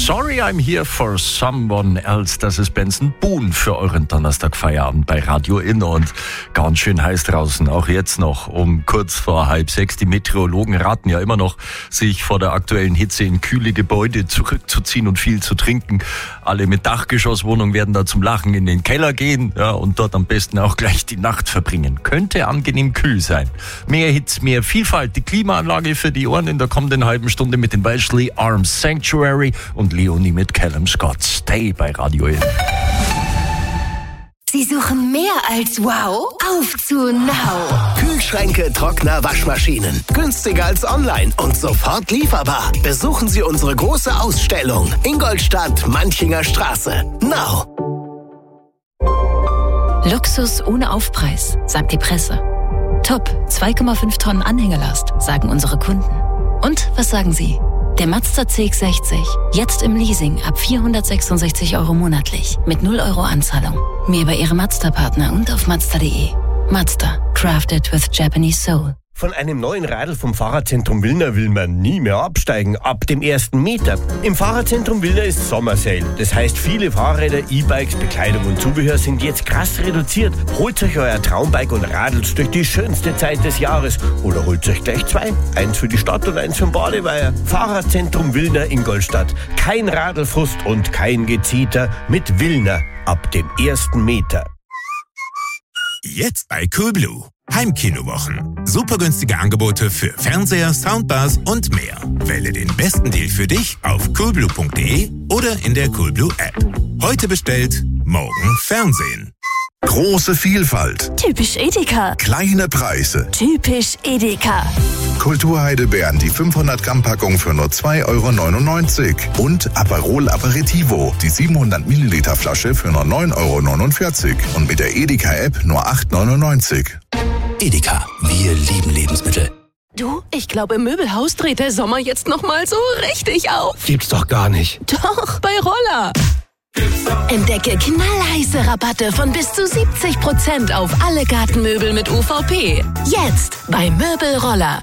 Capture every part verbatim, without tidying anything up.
Sorry, I'm here for someone else. Das ist Benson Boone für euren Donnerstagfeierabend bei Radio Inno und ganz schön heiß draußen. Auch jetzt noch um kurz vor halb sechs. Die Meteorologen raten ja immer noch, sich vor der aktuellen Hitze in kühle Gebäude zurückzuziehen und viel zu trinken. Alle mit Dachgeschosswohnung werden da zum Lachen in den Keller gehen, ja, und dort am besten auch gleich die Nacht verbringen. Könnte angenehm kühl sein. Mehr Hitze, mehr Vielfalt. Die Klimaanlage für die Ohren in der kommenden halben Stunde mit den Welshly Arms Sanctuary und Leonie mit Callum Scott. Stay bei Radio Inno. Sie suchen mehr als wow? Auf zu Now! Kühlschränke, Trockner, Waschmaschinen. Günstiger als online und sofort lieferbar. Besuchen Sie unsere große Ausstellung. Ingolstadt, Manchinger Straße. Now! Luxus ohne Aufpreis, sagt die Presse. Top, zwei Komma fünf Tonnen Anhängelast, sagen unsere Kunden. Und was sagen Sie? Der Mazda C X sechzig, jetzt im Leasing ab vierhundertsechsundsechzig Euro monatlich mit null Euro Anzahlung. Mehr bei Ihrem Mazda-Partner und auf mazda punkt de. Mazda, crafted with Japanese soul. Von einem neuen Radl vom Fahrradzentrum Wilna will man nie mehr absteigen, ab dem ersten Meter. Im Fahrradzentrum Wilna ist Sommersale. Das heißt, viele Fahrräder, E-Bikes, Bekleidung und Zubehör sind jetzt krass reduziert. Holt euch euer Traumbike und radelt durch die schönste Zeit des Jahres. Oder holt euch gleich zwei. Eins für die Stadt und eins für den Badeweiher. Fahrradzentrum Wilna Ingolstadt. Kein Radlfrust und kein Gezeter mit Wilna ab dem ersten Meter. Jetzt bei Coolblue. Heimkinowochen. Super günstige Angebote für Fernseher, Soundbars und mehr. Wähle den besten Deal für dich auf coolblue punkt de oder in der Coolblue App. Heute bestellt, morgen Fernsehen. Große Vielfalt. Typisch Edeka. Kleine Preise. Typisch Edeka. Kulturheidelbeeren, die fünfhundert Gramm Packung für nur zwei Euro neunundneunzig. Und Aperol Aperitivo, die siebenhundert Milliliter Flasche für nur neun Euro neunundvierzig. Und mit der Edeka-App nur acht Euro neunundneunzig. Edeka, wir lieben Lebensmittel. Du, ich glaube, im Möbelhaus dreht der Sommer jetzt noch mal so richtig auf. Gibt's doch gar nicht. Doch, bei Roller. Entdecke knallheiße Rabatte von bis zu siebzig Prozent auf alle Gartenmöbel mit U V P. Jetzt bei Möbelroller.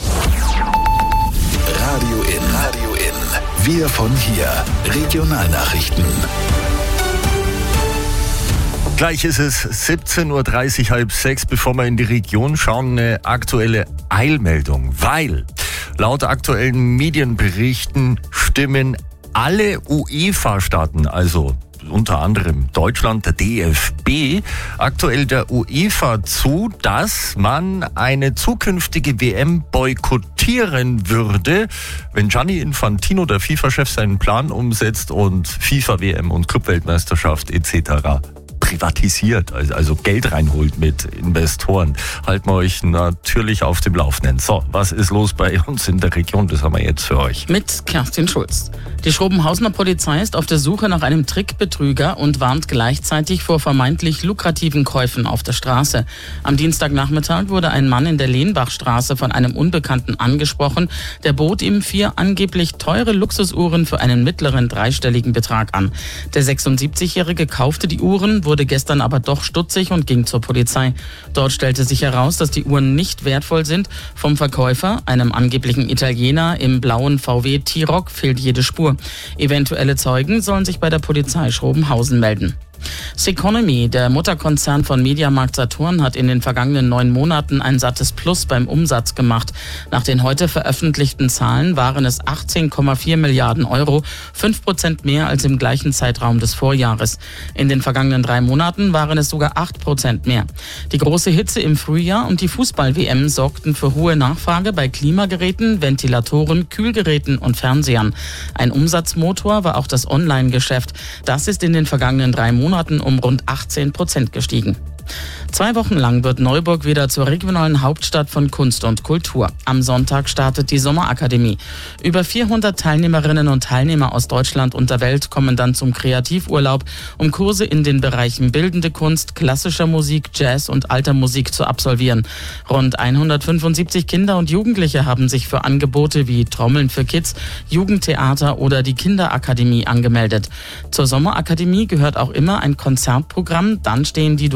Radio in, Radio in. Wir von hier. Regionalnachrichten. Gleich ist es siebzehn Uhr dreißig, halb sechs, bevor wir in die Region schauen, eine aktuelle Eilmeldung. Weil laut aktuellen Medienberichten stimmen alle UEFA-Staaten, also unter anderem Deutschland, der D F B, aktuell der UEFA zu, dass man eine zukünftige W M boykottieren würde, wenn Gianni Infantino, der FIFA-Chef, seinen Plan umsetzt und FIFA-W M und Clubweltmeisterschaft et cetera privatisiert, also Geld reinholt mit Investoren. Halten wir euch natürlich auf dem Laufenden. So, was ist los bei uns in der Region? Das haben wir jetzt für euch. Mit Kerstin Schulz. Die Schrobenhausener Polizei ist auf der Suche nach einem Trickbetrüger und warnt gleichzeitig vor vermeintlich lukrativen Käufen auf der Straße. Am Dienstagnachmittag wurde ein Mann in der Lehnbachstraße von einem Unbekannten angesprochen. Der bot ihm vier angeblich teure Luxusuhren für einen mittleren dreistelligen Betrag an. Der sechsundsiebzigjährige kaufte die Uhren, wurde gestern aber doch stutzig und ging zur Polizei. Dort stellte sich heraus, dass die Uhren nicht wertvoll sind. Vom Verkäufer, einem angeblichen Italiener im blauen V W T-Roc, fehlt jede Spur. Eventuelle Zeugen sollen sich bei der Polizei Schrobenhausen melden. Seconomy, der Mutterkonzern von Mediamarkt Saturn, hat in den vergangenen neun Monaten ein sattes Plus beim Umsatz gemacht. Nach den heute veröffentlichten Zahlen waren es achtzehn Komma vier Milliarden Euro, fünf Prozent mehr als im gleichen Zeitraum des Vorjahres. In den vergangenen drei Monaten waren es sogar acht Prozent mehr. Die große Hitze im Frühjahr und die Fußball-W M sorgten für hohe Nachfrage bei Klimageräten, Ventilatoren, Kühlgeräten und Fernsehern. Ein Umsatzmotor war auch das Online-Geschäft. Das ist in den vergangenen drei Monaten um rund achtzehn Prozent gestiegen. Zwei Wochen lang wird Neuburg wieder zur regionalen Hauptstadt von Kunst und Kultur. Am Sonntag startet die Sommerakademie. Über vierhundert Teilnehmerinnen und Teilnehmer aus Deutschland und der Welt kommen dann zum Kreativurlaub, um Kurse in den Bereichen bildende Kunst, klassischer Musik, Jazz und alter Musik zu absolvieren. Rund hundertfünfundsiebzig Kinder und Jugendliche haben sich für Angebote wie Trommeln für Kids, Jugendtheater oder die Kinderakademie angemeldet. Zur Sommerakademie gehört auch immer ein Konzertprogramm. Dann stehen die Dozentinnen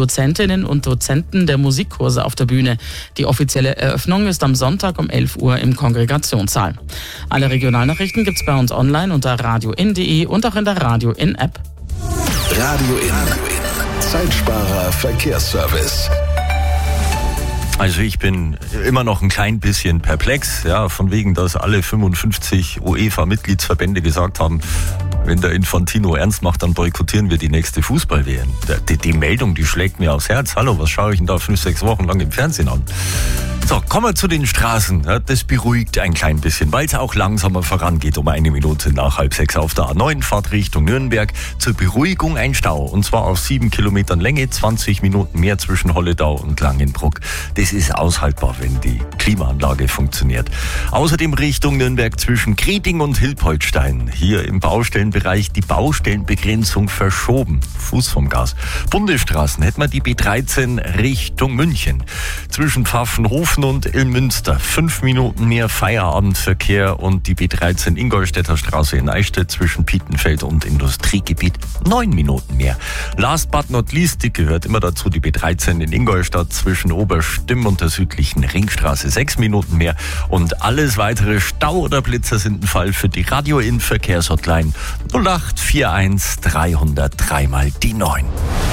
Dozentinnen und Dozenten der Musikkurse auf der Bühne. Die offizielle Eröffnung ist am Sonntag um elf Uhr im Kongregationssaal. Alle Regionalnachrichten gibt's bei uns online unter radio in punkt de und auch in der Radio In App. Radio In. Zeitsparer Verkehrsservice. Also ich bin immer noch ein klein bisschen perplex, ja, von wegen, dass alle fünfundfünfzig UEFA-Mitgliedsverbände gesagt haben, wenn der Infantino ernst macht, dann boykottieren wir die nächste Fußball-W M. Die, die Meldung, die schlägt mir aufs Herz. Hallo, was schaue ich denn da fünf, sechs Wochen lang im Fernsehen an? So, kommen wir zu den Straßen. Ja, das beruhigt ein klein bisschen, weil es auch langsamer vorangeht. Um eine Minute nach halb sechs auf der A neun, Fahrt Richtung Nürnberg. Zur Beruhigung ein Stau. Und zwar auf sieben Kilometern Länge, zwanzig Minuten mehr zwischen Holledau und Langenbruck. Das ist aushaltbar, wenn die Klimaanlage funktioniert. Außerdem Richtung Nürnberg zwischen Kreting und Hilpoltstein. Hier im Baustellenbereich die Baustellenbegrenzung verschoben. Fuß vom Gas. Bundesstraßen hätten wir die B dreizehn Richtung München. Zwischen Pfaffenhofen und Illmünster. Fünf Minuten mehr Feierabendverkehr und die B dreizehn Ingolstädter Straße in Eichstätt zwischen Pietenfeld und Industriegebiet. Neun Minuten mehr. Last but not least, die gehört immer dazu, die B dreizehn in Ingolstadt zwischen Oberstimm und der südlichen Ringstraße. Sechs Minuten mehr. Und alles weitere Stau oder Blitzer sind ein Fall für die Radio In Verkehrshotline null acht vier eins dreihundert drei mal die neun.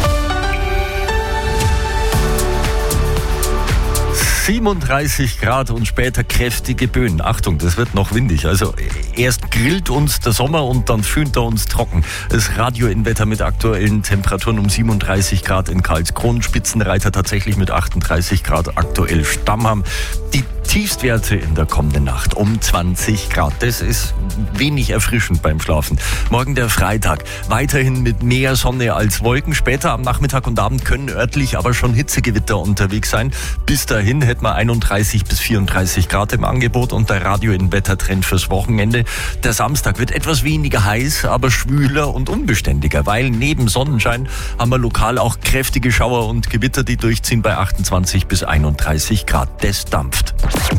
siebenunddreißig Grad und später kräftige Böen. Achtung, das wird noch windig. Also erst grillt uns der Sommer und dann föhnt er uns trocken. Das Radio in Wetter mit aktuellen Temperaturen um siebenunddreißig Grad in Karlskron, Spitzenreiter tatsächlich mit achtunddreißig Grad aktuell Stammheim. Die Tiefstwerte in der kommenden Nacht um zwanzig Grad. Das ist wenig erfrischend beim Schlafen. Morgen der Freitag. Weiterhin mit mehr Sonne als Wolken. Später am Nachmittag und Abend können örtlich aber schon Hitzegewitter unterwegs sein. Bis dahin hätten wir einunddreißig bis vierunddreißig Grad im Angebot und der Radio in Wettertrend fürs Wochenende. Der Samstag wird etwas weniger heiß, aber schwüler und unbeständiger, weil neben Sonnenschein haben wir lokal auch kräftige Schauer und Gewitter, die durchziehen bei achtundzwanzig bis einunddreißig Grad. Das dampft.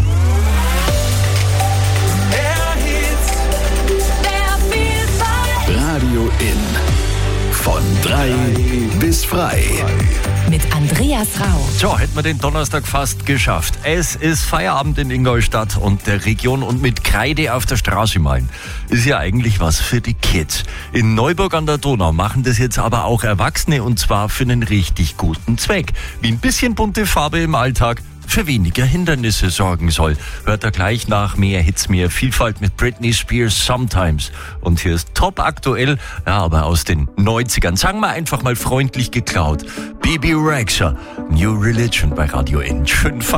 Radio In. Von drei bis frei. Mit Andreas Rau. So, hätten wir den Donnerstag fast geschafft. Es ist Feierabend in Ingolstadt und der Region und mit Kreide auf der Straße malen. Ist ja eigentlich was für die Kids. In Neuburg an der Donau machen das jetzt aber auch Erwachsene und zwar für einen richtig guten Zweck. Wie ein bisschen bunte Farbe im Alltag für weniger Hindernisse sorgen soll. Hört er gleich nach. Mehr Hits, mehr Vielfalt mit Britney Spears Sometimes. Und hier ist top aktuell, ja, aber aus den neunzigern. Sagen wir einfach mal freundlich geklaut. Bebe Rexha, New Religion bei Radio In. Schön